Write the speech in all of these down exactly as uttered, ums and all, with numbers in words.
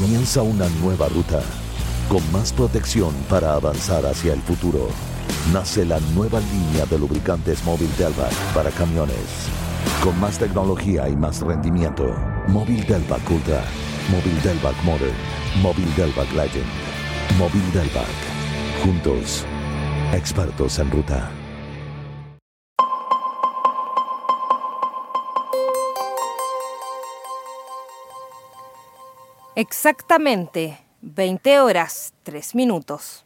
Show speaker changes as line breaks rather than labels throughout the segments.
Comienza una nueva ruta con más protección para avanzar hacia el futuro. Nace la nueva línea de lubricantes Móvil Delvac para camiones. Con más tecnología y más rendimiento. Móvil Delvac Ultra. Móvil Delvac Modern. Móvil Delvac Legend. Móvil Delvac. Juntos, expertos en ruta.
Exactamente veinte horas, tres minutos.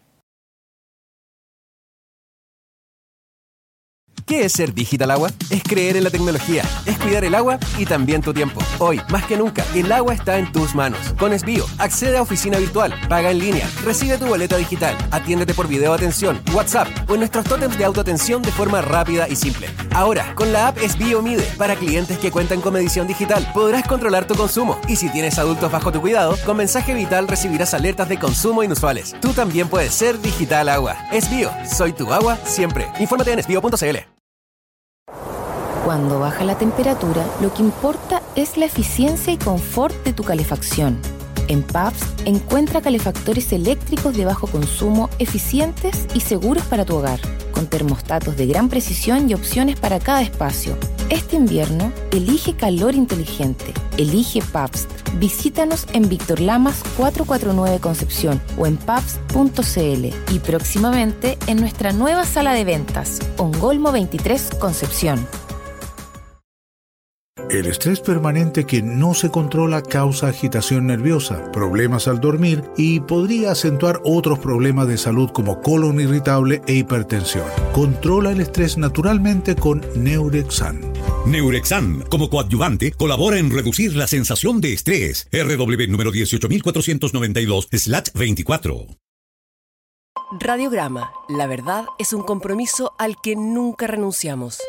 ¿Qué es ser Digital Agua? Es creer en la tecnología, es cuidar el agua y también tu tiempo. Hoy, más que nunca, el agua está en tus manos. Con Esbio, accede a oficina virtual, paga en línea, recibe tu boleta digital, atiéndete por video atención, WhatsApp o en nuestros tótems de autoatención de forma rápida y simple. Ahora, con la app Esbio Mide, para clientes que cuentan con medición digital, podrás controlar tu consumo. Y si tienes adultos bajo tu cuidado, con mensaje vital recibirás alertas de consumo inusuales. Tú también puedes ser Digital Agua. Esbio, soy tu agua siempre. Infórmate en esbio punto c l.
Cuando baja la temperatura, lo que importa es la eficiencia y confort de tu calefacción. En P A B S encuentra calefactores eléctricos de bajo consumo, eficientes y seguros para tu hogar, con termostatos de gran precisión y opciones para cada espacio. Este invierno, elige calor inteligente. Elige P A B S. Visítanos en Víctor Lamas cuatrocientos cuarenta y nueve Concepción o en pabs punto c l y próximamente en nuestra nueva sala de ventas, Ongolmo veintitrés Concepción.
El estrés permanente que no se controla causa agitación nerviosa, problemas al dormir y podría acentuar otros problemas de salud como colon irritable e hipertensión. Controla el estrés naturalmente con Neurexan.
Neurexan, como coadyuvante, colabora en reducir la sensación de estrés. R W número dieciocho mil cuatrocientos noventa y dos slash veinticuatro.
Radiograma. La verdad es un compromiso al que nunca renunciamos.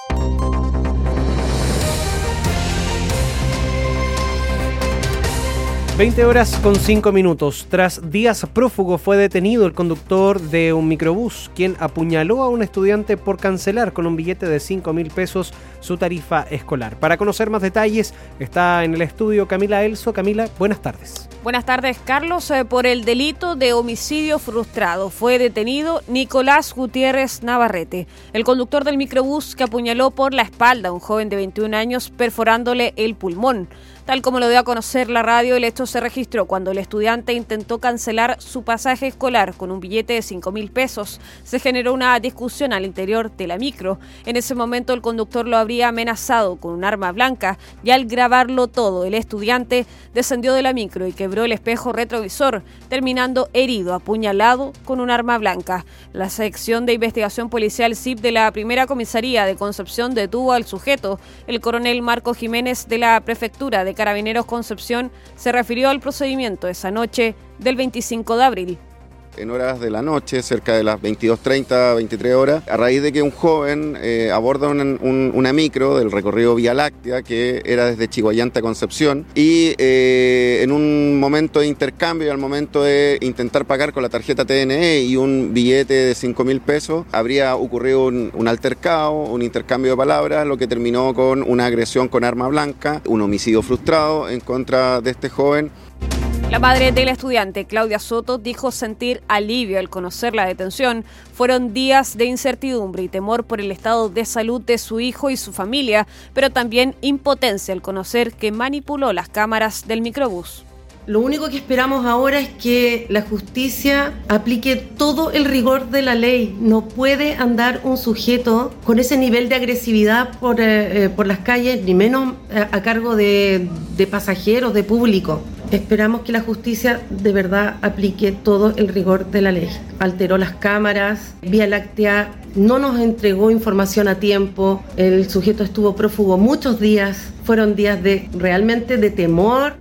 veinte horas con cinco minutos. Tras días prófugo fue detenido el conductor de un microbús, quien apuñaló a un estudiante por cancelar con un billete de cinco mil pesos su tarifa escolar. Para conocer más detalles está en el estudio Camila Elso. Camila, buenas tardes.
Buenas tardes, Carlos. Eh, por el delito de homicidio frustrado fue detenido Nicolás Gutiérrez Navarrete, el conductor del microbús que apuñaló por la espalda a un joven de veintiún años perforándole el pulmón. Tal como lo dio a conocer la radio, el hecho se registró cuando el estudiante intentó cancelar su pasaje escolar con un billete de cinco mil pesos. Se generó una discusión al interior de la micro. En ese momento el conductor lo habría amenazado con un arma blanca y al grabarlo todo, el estudiante descendió de la micro y quebró el espejo retrovisor, terminando herido, apuñalado con un arma blanca. La sección de investigación policial S I P de la primera comisaría de Concepción detuvo al sujeto. El coronel Marco Jiménez de la prefectura de Carabineros Concepción se refirió al procedimiento esa noche del veinticinco de abril.
En horas de la noche, cerca de las veintidós treinta, veintitrés horas, a raíz de que un joven eh, aborda un, un, una micro del recorrido Vía Láctea que era desde Chihuayante a Concepción y eh, en un momento de intercambio y al momento de intentar pagar con la tarjeta T N E y un billete de cinco mil pesos, habría ocurrido un, un altercado, un intercambio de palabras, lo que terminó con una agresión con arma blanca, un homicidio frustrado en contra de este joven.
La madre del estudiante, Claudia Soto, dijo sentir alivio al conocer la detención. Fueron días de incertidumbre y temor por el estado de salud de su hijo y su familia, pero también impotencia al conocer que manipuló las cámaras del microbús.
Lo único que esperamos ahora es que la justicia aplique todo el rigor de la ley. No puede andar un sujeto con ese nivel de agresividad por, eh, por las calles, ni menos a, a cargo de, de pasajeros, de público. Esperamos que la justicia de verdad aplique todo el rigor de la ley. Alteró las cámaras, Vía Láctea no nos entregó información a tiempo, el sujeto estuvo prófugo muchos días, fueron días de realmente de temor.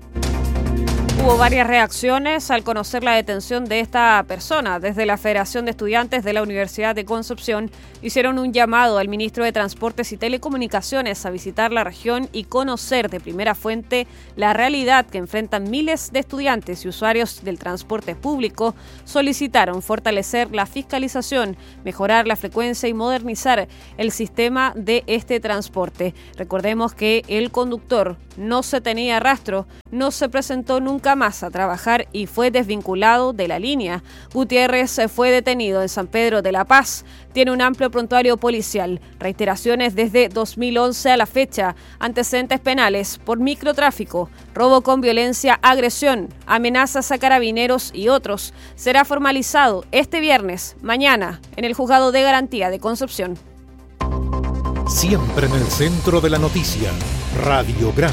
Hubo varias reacciones al conocer la detención de esta persona. Desde la Federación de Estudiantes de la Universidad de Concepción hicieron un llamado al ministro de Transportes y Telecomunicaciones a visitar la región y conocer de primera fuente la realidad que enfrentan miles de estudiantes y usuarios del transporte público. Solicitaron fortalecer la fiscalización, mejorar la frecuencia y modernizar el sistema de este transporte. Recordemos que el conductor no se tenía rastro, no se presentó nunca más a trabajar y fue desvinculado de la línea. Gutiérrez fue detenido en San Pedro de la Paz. Tiene un amplio prontuario policial, reiteraciones desde dos mil once a la fecha, antecedentes penales por microtráfico, robo con violencia, agresión, amenazas a carabineros y otros. Será formalizado este viernes, mañana, en el Juzgado de Garantía de Concepción.
Siempre en el centro de la noticia, Radiograma.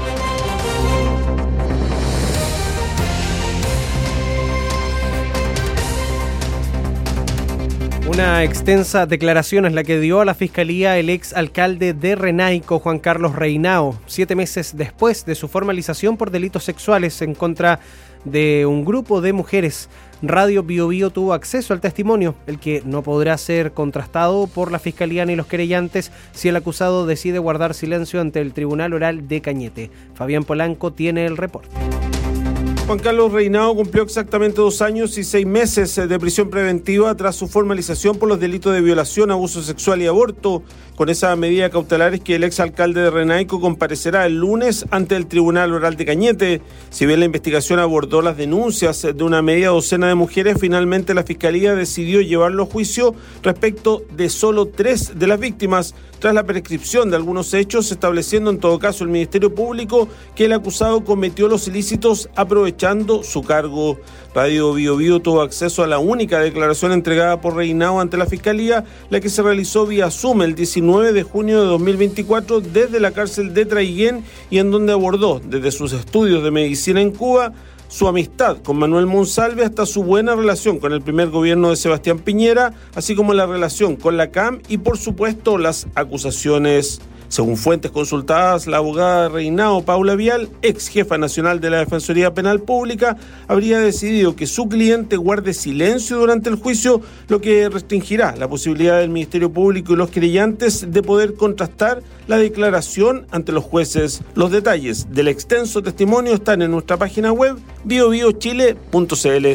Una extensa declaración es la que dio a la Fiscalía el ex alcalde de Renaico, Juan Carlos Reinao, siete meses después de su formalización por delitos sexuales en contra de un grupo de mujeres. Radio Bio Bio tuvo acceso al testimonio, el que no podrá ser contrastado por la Fiscalía ni los querellantes si el acusado decide guardar silencio ante el Tribunal Oral de Cañete. Fabián Polanco tiene el reporte.
Juan Carlos Reinao cumplió exactamente dos años y seis meses de prisión preventiva tras su formalización por los delitos de violación, abuso sexual y aborto. Con esa medida cautelar es que el exalcalde de Renaico comparecerá el lunes ante el Tribunal Oral de Cañete. Si bien la investigación abordó las denuncias de una media docena de mujeres, finalmente la Fiscalía decidió llevarlo a juicio respecto de solo tres de las víctimas, tras la prescripción de algunos hechos, estableciendo en todo caso el Ministerio Público que el acusado cometió los ilícitos aprovechando su cargo. Radio Bio Bio tuvo acceso a la única declaración entregada por Reinao ante la Fiscalía, la que se realizó vía Zoom el diecinueve de junio de dos mil veinticuatro desde la cárcel de Traiguén, y en donde abordó desde sus estudios de medicina en Cuba, su amistad con Manuel Monsalve hasta su buena relación con el primer gobierno de Sebastián Piñera, así como la relación con la C A M y por supuesto las acusaciones. Según fuentes consultadas, la abogada de Reinao, Paula Vial, ex jefa nacional de la Defensoría Penal Pública, habría decidido que su cliente guarde silencio durante el juicio, lo que restringirá la posibilidad del Ministerio Público y los querellantes de poder contrastar la declaración ante los jueces. Los detalles del extenso testimonio están en nuestra página web bio bio chile punto c l.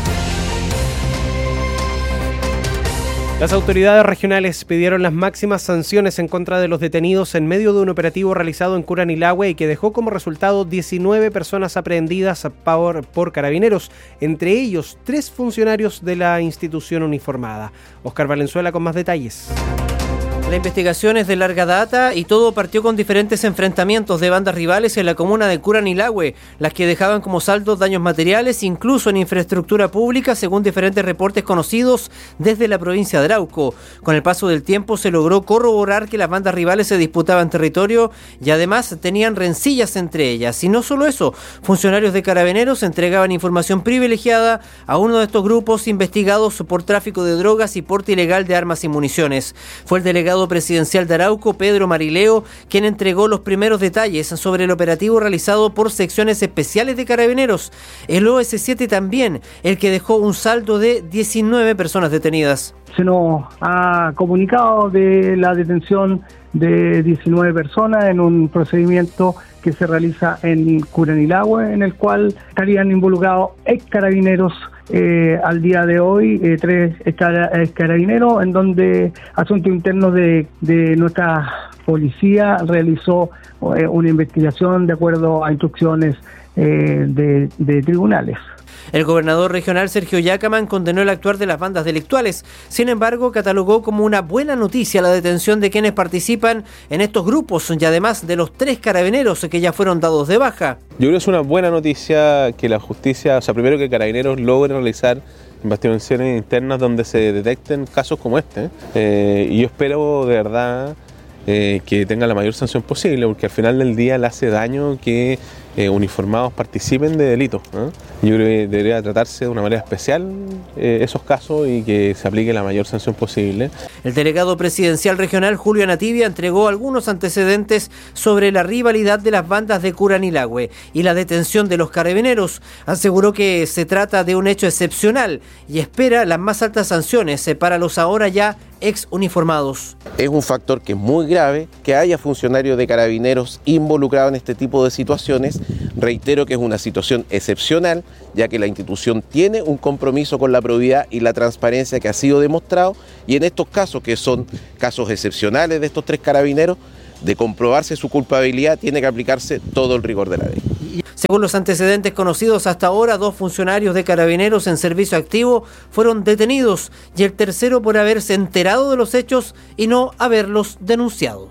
Las autoridades regionales pidieron las máximas sanciones en contra de los detenidos en medio de un operativo realizado en Curanilahue y que dejó como resultado diecinueve personas aprehendidas por, por carabineros, entre ellos tres funcionarios de la institución uniformada. Oscar Valenzuela con más detalles.
La investigación es de larga data y todo partió con diferentes enfrentamientos de bandas rivales en la comuna de Curanilahue, las que dejaban como saldo daños materiales, incluso en infraestructura pública, según diferentes reportes conocidos desde la provincia de Arauco. Con el paso del tiempo se logró corroborar que las bandas rivales se disputaban territorio y además tenían rencillas entre ellas. Y no solo eso, funcionarios de Carabineros entregaban información privilegiada a uno de estos grupos investigados por tráfico de drogas y porte ilegal de armas y municiones. Fue el delegado presidencial de Arauco, Pedro Marileo, quien entregó los primeros detalles sobre el operativo realizado por secciones especiales de Carabineros. El O S siete también, el que dejó un saldo de diecinueve personas detenidas.
Se nos ha comunicado de la detención de diecinueve personas en un procedimiento que se realiza en Curanilahue, en el cual estarían involucrados ex carabineros. Eh, al día de hoy, eh, tres ex carabineros, en donde Asuntos Internos de, de nuestra policía realizó eh, una investigación de acuerdo a instrucciones eh, de, de tribunales.
El gobernador regional Sergio Yacaman condenó el actuar de las bandas delictuales. Sin embargo, catalogó como una buena noticia la detención de quienes participan en estos grupos y además de los tres carabineros que ya fueron dados de baja.
Yo creo que es una buena noticia que la justicia, o sea, primero que Carabineros logre realizar investigaciones internas donde se detecten casos como este. Eh, y yo espero de verdad eh, que tenga la mayor sanción posible, porque al final del día le hace daño que Eh, uniformados participen de delitos, ¿eh? Yo creo que debería tratarse de una manera especial eh, esos casos y que se aplique la mayor sanción posible.
El delegado presidencial regional Julio Anativia entregó algunos antecedentes sobre la rivalidad de las bandas de Curanilahue y la detención de los carabineros. Aseguró que se trata de un hecho excepcional y espera las más altas sanciones para los ahora ya ex uniformados.
Es un factor que es muy grave que haya funcionarios de Carabineros involucrados en este tipo de situaciones. Reitero que es una situación excepcional, ya que la institución tiene un compromiso con la probidad y la transparencia que ha sido demostrado, y en estos casos, que son casos excepcionales de estos tres carabineros, de comprobarse su culpabilidad, tiene que aplicarse todo el rigor de la ley.
Según los antecedentes conocidos hasta ahora, dos funcionarios de Carabineros en servicio activo fueron detenidos y el tercero por haberse enterado de los hechos y no haberlos denunciado.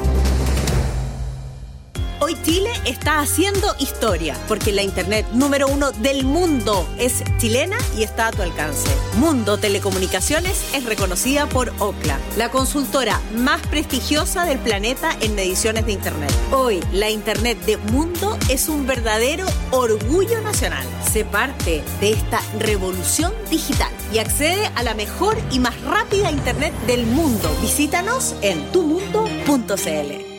Hoy Chile está haciendo historia, porque la internet número uno del mundo es chilena y está a tu alcance. Mundo Telecomunicaciones es reconocida por Ookla, la consultora más prestigiosa del planeta en mediciones de internet. Hoy, la internet de Mundo es un verdadero orgullo nacional. Sé parte de esta revolución digital y accede a la mejor y más rápida internet del mundo. Visítanos en tu mundo punto c l.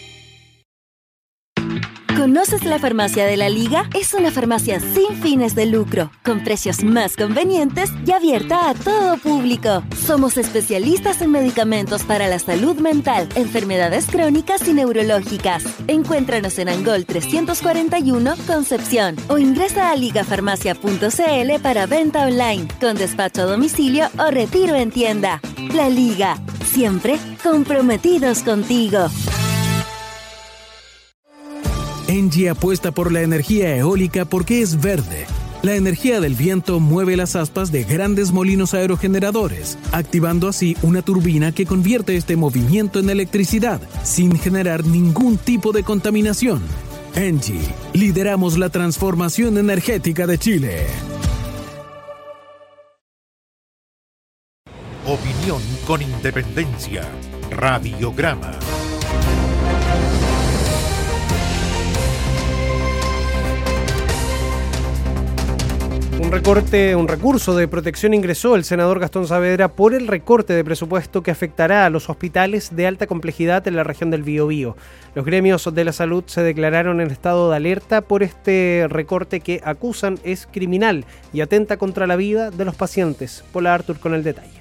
¿Conoces la Farmacia de la Liga? Es una farmacia sin fines de lucro, con precios más convenientes y abierta a todo público. Somos especialistas en medicamentos para la salud mental, enfermedades crónicas y neurológicas. Encuéntranos en Angol trescientos cuarenta y uno, Concepción, o ingresa a ligafarmacia punto c l para venta online, con despacho a domicilio o retiro en tienda. La Liga, siempre comprometidos contigo.
Engie apuesta por la energía eólica porque es verde. La energía del viento mueve las aspas de grandes molinos aerogeneradores, activando así una turbina que convierte este movimiento en electricidad, sin generar ningún tipo de contaminación. Engie, lideramos la transformación energética de Chile.
Opinión con independencia. Radiograma.
Un recorte, un recurso de protección ingresó el senador Gastón Saavedra por el recorte de presupuesto que afectará a los hospitales de alta complejidad en la región del Biobío. Los gremios de la salud se declararon en estado de alerta por este recorte que acusan es criminal y atenta contra la vida de los pacientes. Paula Artur con el detalle.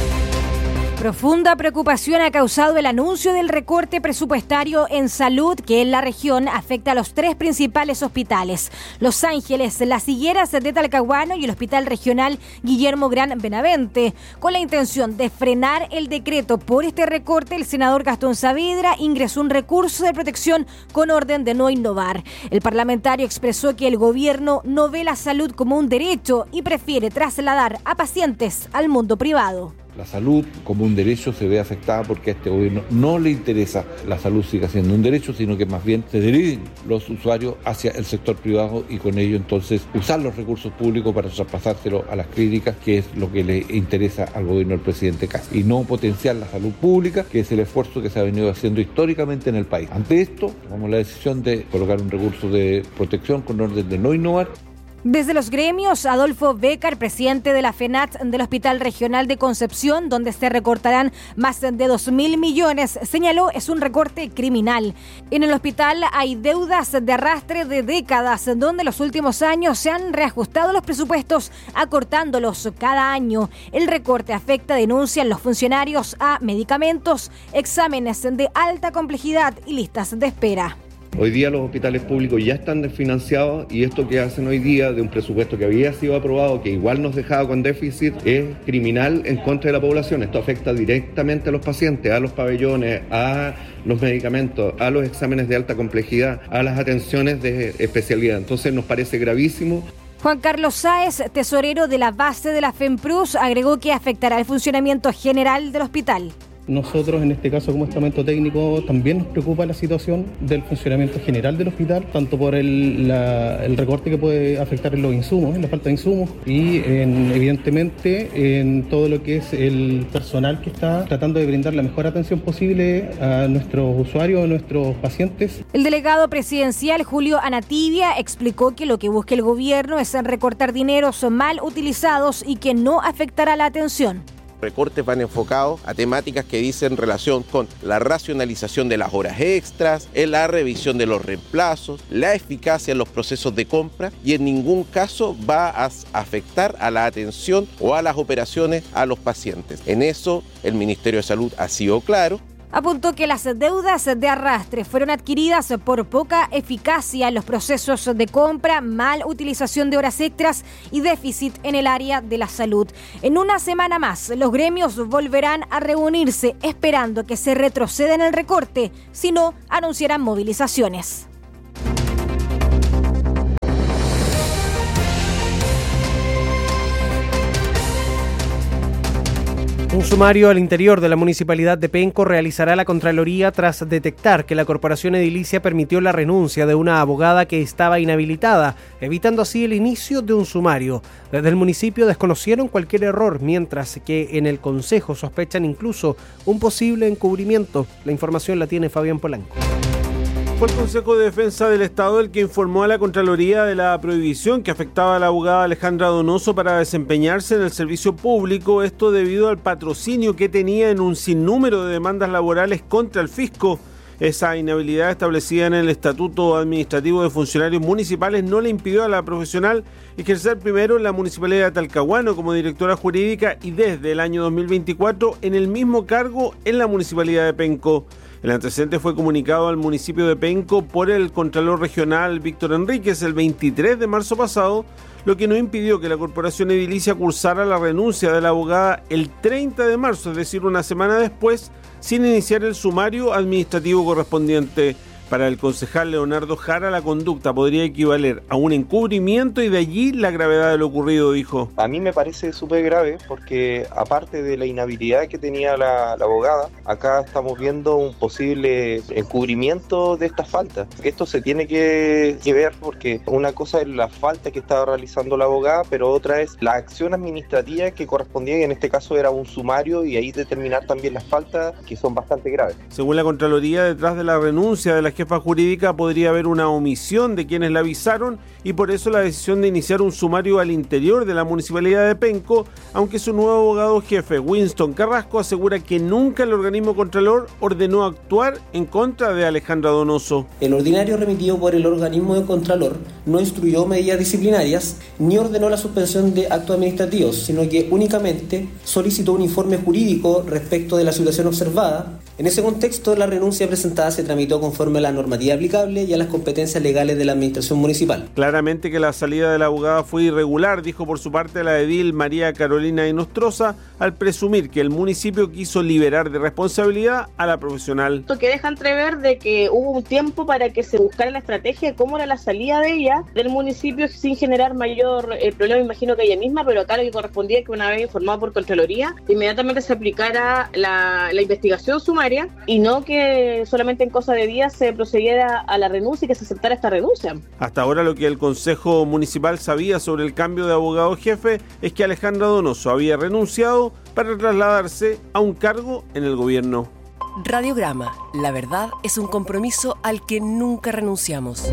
Profunda preocupación ha causado el anuncio del recorte presupuestario en salud que en la región afecta a los tres principales hospitales: Los Ángeles, Las Higueras de Talcahuano y el Hospital Regional Guillermo Gran Benavente. Con la intención de frenar el decreto por este recorte, el senador Gastón Saavedra ingresó un recurso de protección con orden de no innovar. El parlamentario expresó que el gobierno no ve la salud como un derecho y prefiere trasladar a pacientes al mundo privado.
La salud como un derecho se ve afectada porque a este gobierno no le interesa la salud siga siendo un derecho, sino que más bien se dirigen los usuarios hacia el sector privado y con ello entonces usar los recursos públicos para traspasárselo a las clínicas, que es lo que le interesa al gobierno del presidente Kast, y no potenciar la salud pública, que es el esfuerzo que se ha venido haciendo históricamente en el país. Ante esto, tomamos la decisión de colocar un recurso de protección con orden de no innovar.
Desde los gremios, Adolfo Bécar, presidente de la FENAT del Hospital Regional de Concepción, donde se recortarán más de dos mil millones, señaló es un recorte criminal. En el hospital hay deudas de arrastre de décadas, donde en los últimos años se han reajustado los presupuestos, acortándolos cada año. El recorte afecta, denuncian los funcionarios, a medicamentos, exámenes de alta complejidad y listas de espera.
Hoy día los hospitales públicos ya están desfinanciados y esto que hacen hoy día de un presupuesto que había sido aprobado, que igual nos dejaba con déficit, es criminal en contra de la población. Esto afecta directamente a los pacientes, a los pabellones, a los medicamentos, a los exámenes de alta complejidad, a las atenciones de especialidad. Entonces nos parece gravísimo.
Juan Carlos Sáez, tesorero de la base de la FEMPRUS, agregó que afectará el funcionamiento general del hospital.
Nosotros, en este caso como estamento técnico, también nos preocupa la situación del funcionamiento general del hospital, tanto por el, la, el recorte que puede afectar en los insumos, en la falta de insumos, y en, evidentemente en todo lo que es el personal que está tratando de brindar la mejor atención posible a nuestros usuarios, a nuestros pacientes.
El delegado presidencial Julio Anatibia explicó que lo que busca el gobierno es recortar dineros mal utilizados y que no afectará la atención.
Recortes van enfocados a temáticas que dicen relación con la racionalización de las horas extras, en la revisión de los reemplazos, la eficacia en los procesos de compra, y en ningún caso va a afectar a la atención o a las operaciones a los pacientes. En eso el Ministerio de Salud ha sido claro.
Apuntó que las deudas de arrastre fueron adquiridas por poca eficacia en los procesos de compra, mal utilización de horas extras y déficit en el área de la salud. En una semana más, los gremios volverán a reunirse esperando que se retroceda en el recorte, si no, anunciarán movilizaciones.
Un sumario al interior de la Municipalidad de Penco realizará la Contraloría tras detectar que la Corporación Edilicia permitió la renuncia de una abogada que estaba inhabilitada, evitando así el inicio de un sumario. Desde el municipio desconocieron cualquier error, mientras que en el Consejo sospechan incluso un posible encubrimiento. La información la tiene Fabián Polanco.
Fue el Consejo de Defensa del Estado el que informó a la Contraloría de la prohibición que afectaba a la abogada Alejandra Donoso para desempeñarse en el servicio público, esto debido al patrocinio que tenía en un sinnúmero de demandas laborales contra el fisco. Esa inhabilidad establecida en el Estatuto Administrativo de Funcionarios Municipales no le impidió a la profesional ejercer primero en la Municipalidad de Talcahuano como directora jurídica y desde el año dos mil veinticuatro en el mismo cargo en la Municipalidad de Penco. El antecedente fue comunicado al municipio de Penco por el Contralor Regional Víctor Enríquez el veintitrés de marzo pasado, lo que no impidió que la Corporación Edilicia cursara la renuncia de la abogada el treinta de marzo, es decir, una semana después, sin iniciar el sumario administrativo correspondiente. Para el concejal Leonardo Jara, la conducta podría equivaler a un encubrimiento y de allí la gravedad de lo ocurrido, dijo.
A mí me parece súper grave porque aparte de la inhabilidad que tenía la, la abogada, acá estamos viendo un posible encubrimiento de estas faltas. Esto se tiene que, que ver porque una cosa es la falta que estaba realizando la abogada, pero otra es la acción administrativa que correspondía, y en este caso era un sumario, y ahí determinar también las faltas que son bastante graves.
Según la Contraloría, detrás de la renuncia de la jefa jurídica podría haber una omisión de quienes la avisaron y por eso la decisión de iniciar un sumario al interior de la Municipalidad de Penco, aunque su nuevo abogado jefe, Winston Carrasco, asegura que nunca el organismo contralor ordenó actuar en contra de Alejandra Donoso.
El ordinario remitido por el organismo de contralor no instruyó medidas disciplinarias ni ordenó la suspensión de actos administrativos, sino que únicamente solicitó un informe jurídico respecto de la situación observada. En ese contexto, la renuncia presentada se tramitó conforme a la normativa aplicable y a las competencias legales de la administración municipal.
Claramente que la salida de la abogada fue irregular, dijo por su parte la edil María Carolina Inostroza, al presumir que el municipio quiso liberar de responsabilidad a la profesional.
Esto que deja entrever de que hubo un tiempo para que se buscara la estrategia de cómo era la salida de ella del municipio sin generar mayor eh, problema, imagino que ella misma, pero acá lo que correspondía es que una vez informado por Contraloría, inmediatamente se aplicara la, la investigación sumaria y no que solamente en cosa de días se procediera a la renuncia y que se aceptara esta renuncia.
Hasta ahora lo que el Consejo Municipal sabía sobre el cambio de abogado jefe es que Alejandra Donoso había renunciado para trasladarse a un cargo en el gobierno.
Radiograma, la verdad es un compromiso al que nunca renunciamos.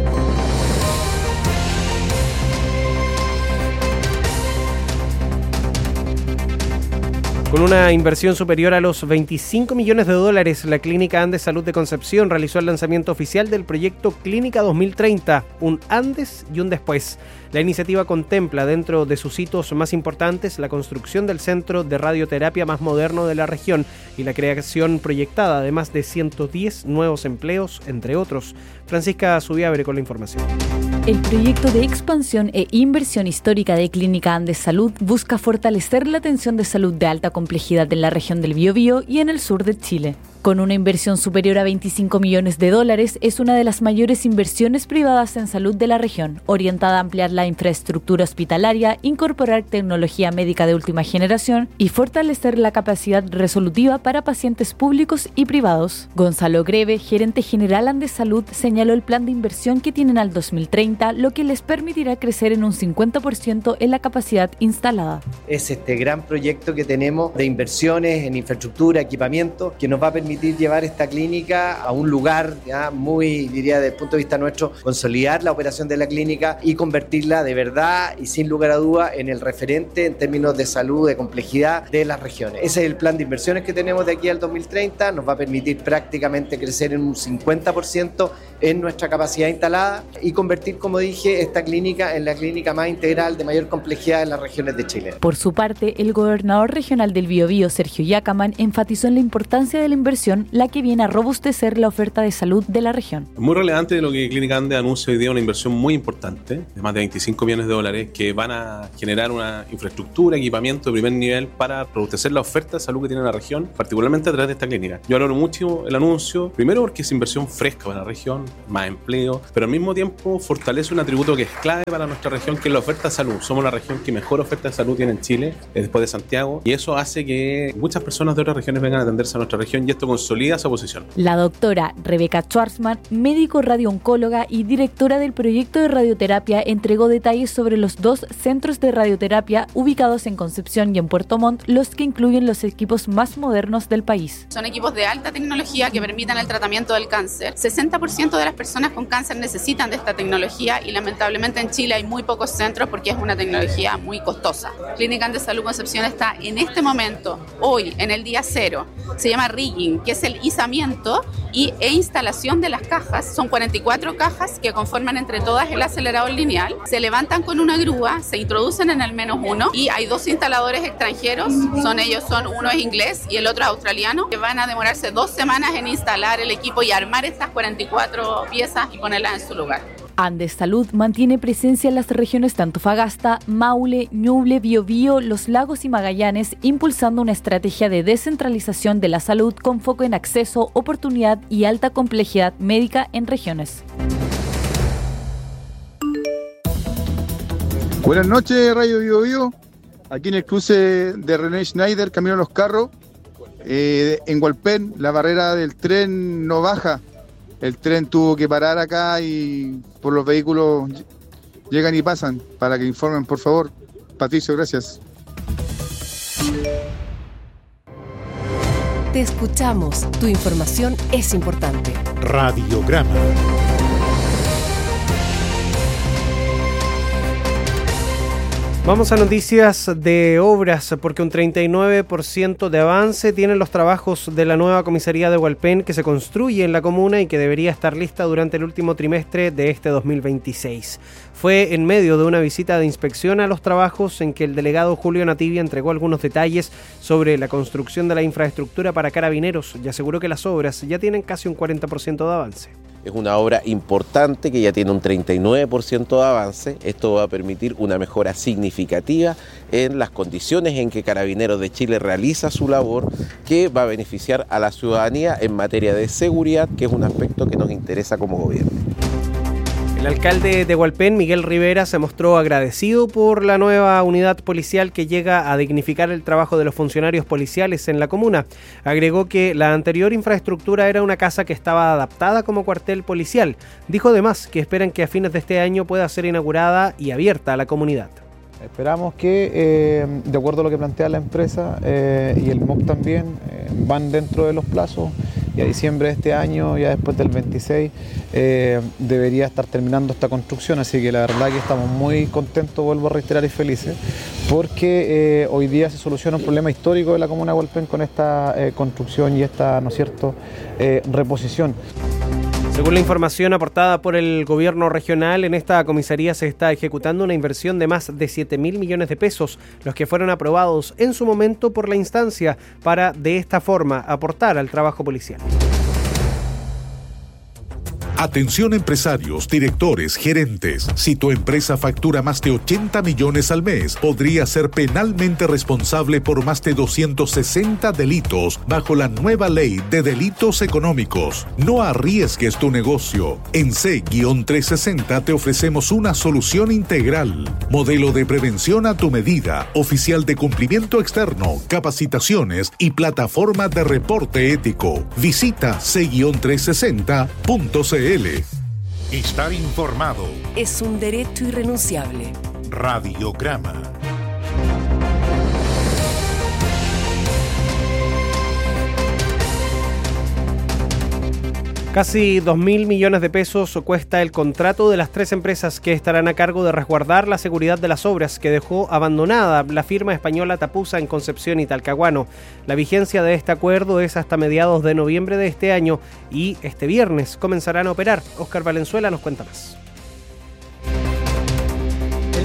Con una inversión superior a los veinticinco millones de dólares, la Clínica Andes Salud de Concepción realizó el lanzamiento oficial del proyecto Clínica dos mil treinta, un antes y un después. La iniciativa contempla dentro de sus hitos más importantes la construcción del centro de radioterapia más moderno de la región y la creación proyectada de más de ciento diez nuevos empleos, entre otros. Francisca Zubiabre con la información.
El proyecto de expansión e inversión histórica de Clínica Andes Salud busca fortalecer la atención de salud de alta complejidad en la región del Biobío y en el sur de Chile. Con una inversión superior a veinticinco millones de dólares, es una de las mayores inversiones privadas en salud de la región, orientada a ampliar la infraestructura hospitalaria, incorporar tecnología médica de última generación y fortalecer la capacidad resolutiva para pacientes públicos y privados. Gonzalo Greve, gerente general Andes Salud, señaló el plan de inversión que tienen al dos mil treinta, lo que les permitirá crecer en un cincuenta por ciento en la capacidad instalada.
Es este gran proyecto que tenemos de inversiones en infraestructura, equipamiento, que nos va a permitir llevar esta clínica a un lugar ya muy, diría desde el punto de vista nuestro, consolidar la operación de la clínica y convertirla de verdad y sin lugar a duda en el referente en términos de salud, de complejidad de las regiones. Ese es el plan de inversiones que tenemos de aquí al dos mil treinta, nos va a permitir prácticamente crecer en un cincuenta por ciento en nuestra capacidad instalada y convertir, como dije, esta clínica en la clínica más integral de mayor complejidad en las regiones de Chile.
Por su parte, el gobernador regional del Biobío, Sergio Yacaman, enfatizó en la importancia de la inversión inversión, la que viene a robustecer la oferta de salud de la región.
Muy relevante de lo que Clínica Andes anuncia hoy día, una inversión muy importante de más de veinticinco millones de dólares que van a generar una infraestructura, equipamiento de primer nivel para robustecer la oferta de salud que tiene la región, particularmente a través de esta clínica. Yo valoro mucho el anuncio, primero porque es inversión fresca para la región, más empleo, pero al mismo tiempo fortalece un atributo que es clave para nuestra región, que es la oferta de salud. Somos la región que mejor oferta de salud tiene en Chile, después de Santiago, y eso hace que muchas personas de otras regiones vengan a atenderse a nuestra región y esto consolida esa posición.
La doctora Rebeca Schwarzman, médico radiooncóloga y directora del proyecto de radioterapia, entregó detalles sobre los dos centros de radioterapia ubicados en Concepción y en Puerto Montt, los que incluyen los equipos más modernos del país.
Son equipos de alta tecnología que permitan el tratamiento del cáncer. sesenta por ciento de las personas con cáncer necesitan de esta tecnología y lamentablemente en Chile hay muy pocos centros porque es una tecnología muy costosa. Clínica Andes Salud Concepción está en este momento, hoy, en el día cero. Se llama rigging, que es el izamiento y, e instalación de las cajas. Son cuarenta y cuatro cajas que conforman entre todas el acelerador lineal. Se levantan con una grúa, se introducen en el menos uno y hay dos instaladores extranjeros. Son ellos, son uno es inglés y el otro es australiano, que van a demorarse dos semanas en instalar el equipo y armar estas cuarenta y cuatro piezas y ponerlas en su lugar.
Andes Salud mantiene presencia en las regiones de Antofagasta, Maule, Ñuble, Biobío, Los Lagos y Magallanes, impulsando una estrategia de descentralización de la salud con foco en acceso, oportunidad y alta complejidad médica en regiones.
Buenas noches, Radio Biobío. Aquí en el cruce de René Schneider, camino a Los Carros, eh, en Hualpén, la barrera del tren no baja. El tren tuvo que parar acá y por los vehículos llegan y pasan. Para que informen, por favor. Patricio, gracias.
Te escuchamos. Tu información es importante.
Radiograma.
Vamos a noticias de obras, porque un treinta y nueve por ciento de avance tienen los trabajos de la nueva comisaría de Hualpén que se construye en la comuna y que debería estar lista durante el último trimestre de este dos mil veintiséis. Fue en medio de una visita de inspección a los trabajos en que el delegado Julio Nativia entregó algunos detalles sobre la construcción de la infraestructura para carabineros y aseguró que las obras ya tienen casi un cuarenta por ciento de avance.
Es una obra importante que ya tiene un treinta y nueve por ciento de avance. Esto va a permitir una mejora significativa en las condiciones en que Carabineros de Chile realiza su labor, que va a beneficiar a la ciudadanía en materia de seguridad, que es un aspecto que nos interesa como gobierno.
El alcalde de Hualpén, Miguel Rivera, se mostró agradecido por la nueva unidad policial que llega a dignificar el trabajo de los funcionarios policiales en la comuna. Agregó que la anterior infraestructura era una casa que estaba adaptada como cuartel policial. Dijo además que esperan que a fines de este año pueda ser inaugurada y abierta a la comunidad.
Esperamos que, eh, de acuerdo a lo que plantea la empresa eh, y el M O C también, eh, van dentro de los plazos y a diciembre de este año, ya después del veintiséis, eh, debería estar terminando esta construcción. Así que la verdad que estamos muy contentos, vuelvo a reiterar, y felices, porque eh, hoy día se soluciona un problema histórico de la comuna de Hualpén con esta eh, construcción y esta, ¿no es cierto?, eh, reposición.
Según la información aportada por el gobierno regional, en esta comisaría se está ejecutando una inversión de más de siete mil millones de pesos, los que fueron aprobados en su momento por la instancia para, de esta forma, aportar al trabajo policial.
Atención empresarios, directores, gerentes. Si tu empresa factura más de ochenta millones al mes, podría ser penalmente responsable por más de doscientos sesenta delitos bajo la nueva ley de delitos económicos. No arriesgues tu negocio. En C trescientos sesenta te ofrecemos una solución integral. Modelo de prevención a tu medida, oficial de cumplimiento externo, capacitaciones y plataforma de reporte ético. Visita C trescientos sesenta punto c l. Estar informado
es un derecho irrenunciable.
Radiograma.
Casi dos mil millones de pesos cuesta el contrato de las tres empresas que estarán a cargo de resguardar la seguridad de las obras que dejó abandonada la firma española Tapusa en Concepción y Talcahuano. La vigencia de este acuerdo es hasta mediados de noviembre de este año y este viernes comenzarán a operar. Óscar Valenzuela nos cuenta más.
El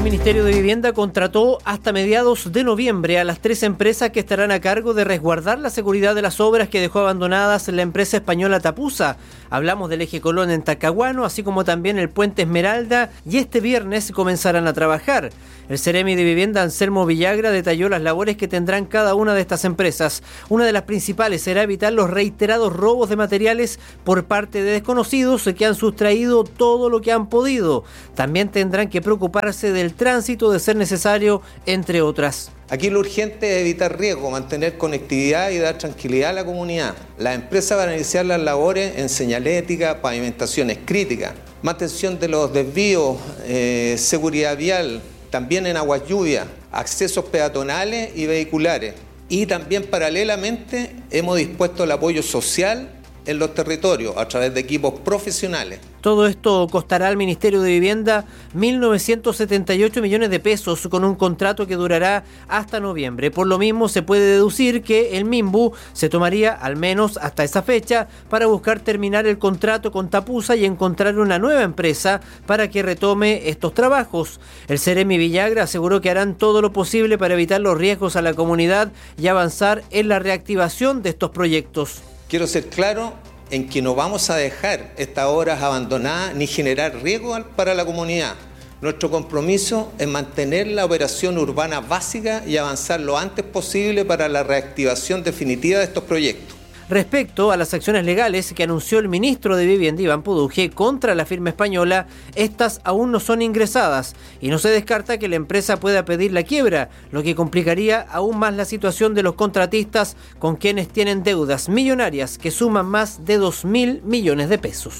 Ministerio de Vivienda contrató hasta mediados de noviembre a las tres empresas que estarán a cargo de resguardar la seguridad de las obras que dejó abandonadas la empresa española Tapusa. Hablamos del eje Colón en Talcahuano, así como también el puente Esmeralda, y este viernes comenzarán a trabajar. El Ceremi de Vivienda, Anselmo Villagra, detalló las labores que tendrán cada una de estas empresas. Una de las principales será evitar los reiterados robos de materiales por parte de desconocidos que han sustraído todo lo que han podido. También tendrán que preocuparse del tránsito de ser necesario, entre otras.
Aquí lo urgente es evitar riesgo, mantener conectividad y dar tranquilidad a la comunidad. Las empresas van a iniciar las labores en señalética, pavimentaciones críticas, mantención de los desvíos, eh, seguridad vial, también en aguas lluvias, accesos peatonales y vehiculares. Y también paralelamente hemos dispuesto el apoyo social en los territorios a través de equipos profesionales.
Todo esto costará al Ministerio de Vivienda mil novecientos setenta y ocho millones de pesos con un contrato que durará hasta noviembre. Por lo mismo se puede deducir que el MIMBU se tomaría al menos hasta esa fecha para buscar terminar el contrato con Tapusa y encontrar una nueva empresa para que retome estos trabajos. El Ceremi Villagra aseguró que harán todo lo posible para evitar los riesgos a la comunidad y avanzar en la reactivación de estos proyectos.
Quiero ser claro en que no vamos a dejar estas obras abandonadas ni generar riesgo para la comunidad. Nuestro compromiso es mantener la operación urbana básica y avanzar lo antes posible para la reactivación definitiva de estos proyectos.
Respecto a las acciones legales que anunció el ministro de Vivienda, Iván Puduje, contra la firma española, estas aún no son ingresadas y no se descarta que la empresa pueda pedir la quiebra, lo que complicaría aún más la situación de los contratistas con quienes tienen deudas millonarias que suman más de dos mil millones de pesos.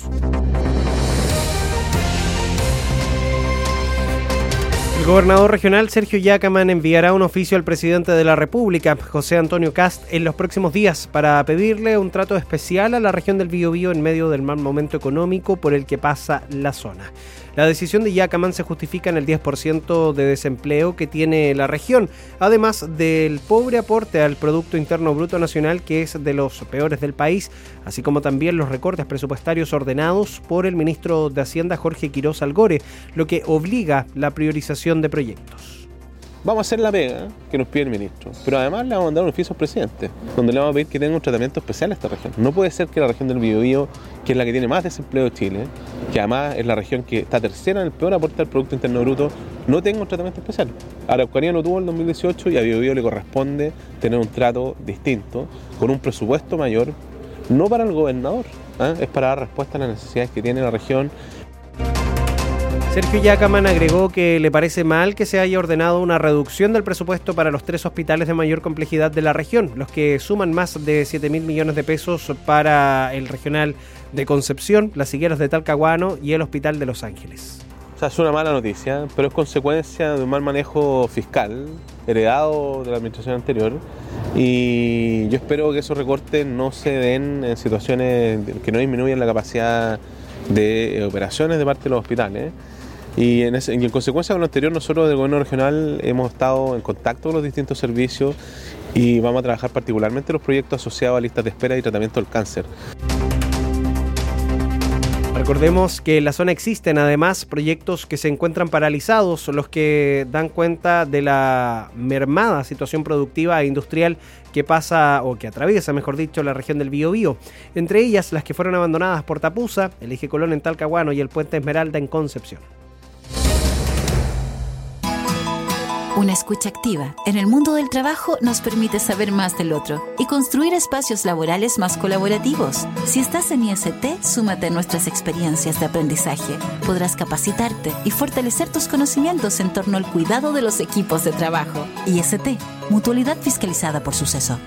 El gobernador regional Sergio Yacaman enviará un oficio al presidente de la República, José Antonio Kast, en los próximos días para pedirle un trato especial a la región del Biobío en medio del mal momento económico por el que pasa la zona. La decisión de Yacaman se justifica en el diez por ciento de desempleo que tiene la región, además del pobre aporte al Producto Interno Bruto Nacional, que es de los peores del país, así como también los recortes presupuestarios ordenados por el ministro de Hacienda, Jorge Quiroz Algore, lo que obliga la priorización de proyectos.
Vamos a hacer la pega que nos pide el ministro, pero además le vamos a mandar un oficio al presidente, donde le vamos a pedir que tenga un tratamiento especial a esta región. No puede ser que la región del Biobío, que es la que tiene más desempleo de Chile, que además es la región que está tercera en el peor aporte al Producto Interno Bruto, no tenga un tratamiento especial. Araucanía lo tuvo en el dos mil dieciocho y a Biobío le corresponde tener un trato distinto, con un presupuesto mayor, no para el gobernador, ¿eh? Es para dar respuesta a las necesidades que tiene la región.
Sergio Yacaman agregó que le parece mal que se haya ordenado una reducción del presupuesto para los tres hospitales de mayor complejidad de la región, los que suman más de siete mil millones de pesos para el regional de Concepción, las Higueras de Talcahuano y el Hospital de Los Ángeles.
O sea, es una mala noticia, pero es consecuencia de un mal manejo fiscal heredado de la administración anterior, y yo espero que esos recortes no se den en situaciones que no disminuyan la capacidad de operaciones de parte de los hospitales. Y en, ese, y en consecuencia con lo anterior, nosotros del gobierno regional hemos estado en contacto con los distintos servicios y vamos a trabajar particularmente los proyectos asociados a listas de espera y tratamiento del cáncer.
Recordemos que en la zona existen además proyectos que se encuentran paralizados, los que dan cuenta de la mermada situación productiva e industrial que pasa o que atraviesa, mejor dicho, la región del Biobío. Entre ellas las que fueron abandonadas por Tapusa, el eje Colón en Talcahuano y el puente Esmeralda en Concepción.
Una escucha activa en el mundo del trabajo nos permite saber más del otro y construir espacios laborales más colaborativos. Si estás en I S T, súmate a nuestras experiencias de aprendizaje. Podrás capacitarte y fortalecer tus conocimientos en torno al cuidado de los equipos de trabajo. I S T, Mutualidad Fiscalizada por Suceso.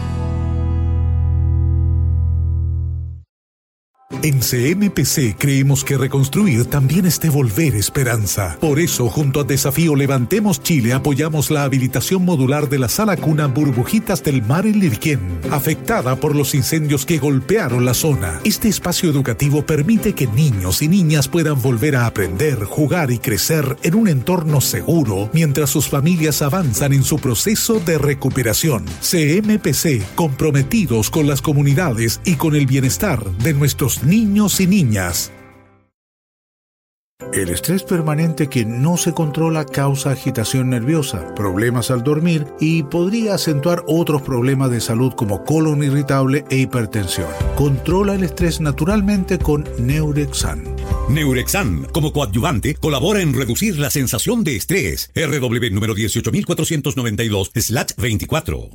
En C M P C creemos que reconstruir también es devolver esperanza. Por eso, junto a Desafío Levantemos Chile, apoyamos la habilitación modular de la sala cuna Burbujitas del Mar en Lirquén, afectada por los incendios que golpearon la zona. Este espacio educativo permite que niños y niñas puedan volver a aprender, jugar y crecer en un entorno seguro, mientras sus familias avanzan en su proceso de recuperación. C M P C, comprometidos con las comunidades y con el bienestar de nuestros niños y niñas. El estrés permanente que no se controla causa agitación nerviosa, problemas al dormir y podría acentuar otros problemas de salud como colon irritable e hipertensión. Controla el estrés naturalmente con Neurexan.
Neurexan, como coadyuvante, colabora en reducir la sensación de estrés. R W número dieciocho mil cuatrocientos noventa y dos slash veinticuatro.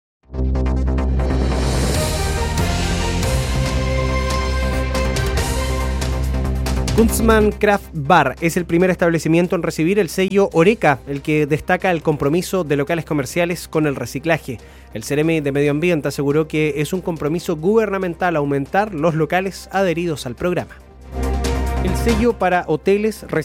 Kunstmann Craft Bar es el primer establecimiento en recibir el sello Oreca, el que destaca el compromiso de locales comerciales con el reciclaje. El Ceremi de Medio Ambiente aseguró que es un compromiso gubernamental aumentar los locales adheridos al programa. El sello para hoteles,